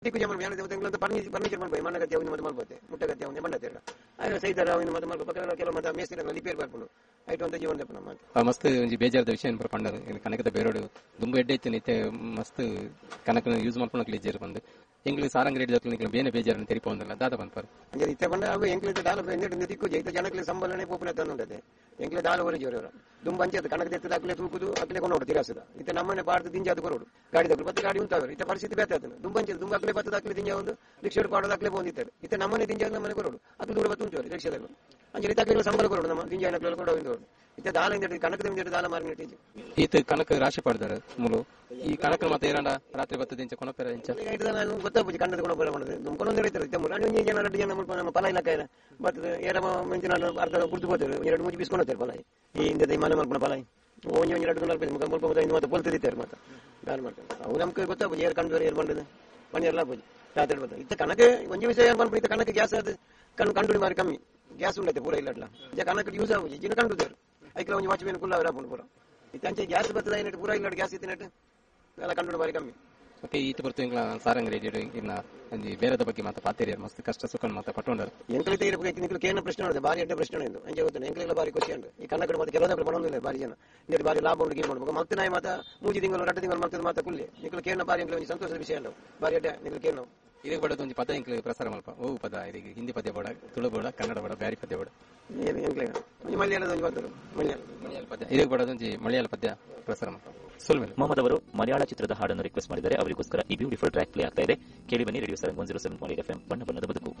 Furniture ಮಾಡ್ಬೋದು ಮಣ್ಣಗತ್ತೆ ಅವಿನ ಮತ್ತೆ ಮಾಡ್ಬೋದು ಮುಟ್ಟಗತ್ತೆ ಅವನೇ ಮಂಡತ್ತೆ ಸೈದರ ಅವಿನ ಮತ್ತೆ ಮಾಡ್ಬೋದು ಕೆಲವು ಮತ್ತೆ ಮೇಸ್ತಿರ ರಿಪೇರ್ ಮಾಡ್ಕೊಂಡು ಐಟು ಅಂತ ಜೀವನ ನಮ್ಮ ಮಸ್ತ್ ಒಂಜಿ ಬೇಜಾರದ ವಿಷಯ ಪಂಡರು ಕನಕದ ಬೇರೋಡು ದುಂಬು ಎಡ್ಡೆ ಇತ್ತು ನಿತ್ತೆ ಮಸ್ತ್ ಕನಕ ಯೂಸ್ ಮಾಡ್ಕೊಂಡು ಇಜ್ಜೇರು ಬಂದು ಎಂಗ್ಲು ಸಾರಂಗ್ ರೇಟ್ ಜೊತೆ ಬೇನೆ ಬೇಜಾರನ್ನು ತೆರಿಪೋಂದಲ್ಲ ದಾದ ಬಂದ್ಪಾರು ಇತ್ತೆ ಬಂದ ಅವು ಎಂಕ್ಲಿದ್ದ ದಾಲ ದಿಕ್ಕು ಜೈತ ಜನಕ್ಕೆ ಸಂಬಳನೆ ಪೋಪುನ ತಂದುಂಟದೆ ಎಂಕ್ಲೆ ದಾಲ ಹೊರಜೋರು ದುಂಬ ಅಂಚೆ ಕನಕ ಎತ್ತದ ಅಕ್ಲೆ ತೂಕುದು ಅಕ್ಲೆ ಕೊಂಡು ತಿರಾಸದ ಇತ್ತೆ ನಮ್ಮನೆ ಪಾಡ್ದು ದಿಂಜಾದು ಕೊರೋಡು ಗಾಡಿ ತಗೊಳ್ಳು ಮತ್ತೆ ಗಾಡಿ ಉಂಟಾವರು ಇತ್ತೆ ಪರಿಸ್ಥಿತಿ ಬೇತಾದನು ದುಂಬಂಚೆ ದುಂಬ ಅಕ್ಲೆ ಬತ್ತದ ಅಕ್ಲೆ ದಿಂಜ ಒಂದು ರಿಕ್ಷಾ ಪಾಡೋದು ಅಕ್ಲೆ ಬಂದಿದ್ದಾರೆ ಇತ್ತೆ ನಮ್ಮನೆ ದಿಂಜ ನಮ್ಮನೆ ಕೊರೋಡು ಅದು ದೂರ ಬತ್ತು ಉಂಟು ರಿಕ್ಷಾದಲ್ಲಿ ಅಂಜಲಿ ತಕ್ಲೆ ಸಂಬಳ ಕೊರೋಡು ನಮ್ಮ ದಿಂಜ ಏನಕ್ಕೆ ಕೊಡೋದು ಇತ್ತೆ ದಾಲ ಕನಕದ ದಾಲ ಮಾರಿ ನೆಟ್ಟಿದ್ದು ಈತ ಕನಕ ರಾಶಿ ಪಡ್ದಾರೆ ಮುಲು ಈ ಕನಕ ಮತ್ತೆ ಏನಾಡ ರಾತ್ರಿ ಬತ್ತದ ಇಂಚ ಕೊನಪೆರ ಇಂಚ ನಾನು ಗೊತ್ತಾಗ್ಬೋದು ಕನ್ನಡ ಕೊನಪೆರ ಮಾಡೋದು ಕೊಂಡೊಂದು ಹೇಳ್ತಾರೆ ಜನ ಜನ ನಮ್ಮ ಪಲ ಇಲಾಖೆ ಬರ್ತದೆ ಏರಮ ಮುಂಚಿನ ಅರ್ಧ ಕುರ್ತು ಹೋಗ್ತಾರೆ ಎರಡು ಮುಚ್ಚಿ ಬಿಸ್ಕೊಂಡು ಪಲ ಈ ಹಿಂದೆ ಮನೆ ಮಾಡ್ಕೊಂಡು ಪಲ ಒಂಜಿ ಒಂಜಿ ಎರಡು ಮತ್ತೆ ಪೊಲ್ತಿರ್ತಾರೆ ಮತ್ತೆ ದಾಲ್ ಮಾಡ್ತಾರೆ ಅವು ನಮ್ಗೆ ಗೊತ್ತಾಗ್ಬೋದು ಏರ್ ಕಂಡು ಏರ್ ಬಂದದು ಮನೆ ಎಲ್ಲ ಆಗ್ಬೋದು ರಾತ್ರಿ ಬರ್ತದೆ ಇತ್ತ ಕನಕ ಒಂಜಿ ವಿಷಯ ಏನ್ ಬಂದ್ಬಿಟ್ಟು ಇತ್ತ ಕನಕ ಗ್ಯಾಸ್ ಅದು ಕಂಡು ಮಾರಿ ಕಮ್ಮಿ ಗ್ಯಾಸ್ ಉಂಡೈತೆ ಪೂರ ಇಲ್ಲ ಕನಕ ಯೂಸ್ ಆಗುದು ಜಿನ ಕಂಡುದಾರು ಐಕ್ಲ ಒಂದು ವಾಚ್ಮೇನ್ ಕುಲ್ಲ ಅವರ ಪೂರ ಇತ್ತಂಚೆ ಗ್ಯಾಸ್ ಬರ್ತದ ಏನಿಟ್ಟು ಪೂರ ಇಲ್ಲ ಗ್ಯಾಸ್ ಇತ್ತಿನಟ್ಟು ಎಲ್ಲ ಕಂಡು ಬಾರಿ ಕಮ್ಮಿ ಓಕೆ ಈತ ಬರ್ತು ಇಂಗ್ಲ ಸಾರಂಗ್ ರೇಡಿಯೋ ಇನ್ನ ಒಂಜಿ ಬೇರೆದ ಬಗ್ಗೆ ಮಾತ ಪಾತೇರಿಯರ್ ಮಸ್ತ್ ಕಷ್ಟ ಸುಖ ಮಾತ ಪಟ್ಟೊಂಡರು ಎಂಕ್ಲಿತ ಇರಬೇಕು ನಿಕ್ಲು ಕೇನ ಪ್ರಶ್ನೆ ಮಾಡಿದೆ ಬಾರಿ ಅಡ್ಡ ಪ್ರಶ್ನೆ ಎಂದು ಅಂಚೆ ಗೊತ್ತಾನೆ ಎಂಕ್ಲೆಲ್ಲ ಬಾರಿ ಖುಷಿ ಉಂಟು ಈ ಕನ್ನಡ ಮತ್ತೆ ಕೆಲವೊಂದು ಮಾಡೋದಿಲ್ಲ ಬಾರಿ ಜನ ನೀರು ಬಾರಿ ಲಾಭ ಉಂಟು ಗೀರ್ ಮಾಡ್ಬೇಕು ಮತ್ತೆ ನಾಯಿ ಮಾತ ಮೂಜಿ ತಿಂಗಳು 2 ತಿಂಗಳು ಮಾಡ್ತದೆ ಮಾತ ಕುಲ್ಲಿ ನಿಕ್ಲು ಕೇನ ಬಾರಿ ಎಂಕ್ಲೆ ಒಂದು ಸಂತೋಷದ ವಿಷಯ ಅಲ್ಲ ಬಾರಿ ಅಡ್ಡ ನಿಕ್ಲು ಕೇನು ಇದಕ್ಕೆ ಬಡದು ಒಂದು ಪದ ಇಂಕ್ಲೆ ಪ್ರಸಾರ ಮಲ್ಪ ಓ ಪದ ಇದೀಗ ಹಿಂದಿ ಪದ್ಯ ಬೇಡ ತುಳು ಬೇಡ ಕನ್ನಡ ಬೇಡ ಬ್ಯಾರಿ ಪದ್ಯ ಬೇಡ ಎಂಕ್ಲೆ ಮಲಯಾಳದ ಒಂದು ಬರ್ತದೆ ಮಲಯಾಳ ಪದ್ಯ ಇದಕ್ಕೆ ಬಡದು ಒಂದು ಮಲಯಾಳ ಪದ್ಯ ಪ್ರಸಾರ ಮಲ್ಪ ಮೊಹಮ್ಮದ್ ಅವರು ಮಲಯಾಳ ಚಿತ್ರದ ಹಾಡನ್ನು ರಿಕ್ವೆಸ್ಟ್ ಮಾಡಿದ್ದಾರೆ. ಅವರಿಗೋಸ್ಕರ ಈ ಬ್ಯೂಟಿಫುಲ್ ಟ್ರ್ಯಾಕ್ ಪ್ಲೇ ಆಗ್ತಾ ಇದೆ. ಕೇಳಿ ಬನ್ನಿ. ರೇಡಿಯೋ 107.8 FM ಬಣ್ಣ ಬಣ್ಣದ ಬದುಕು.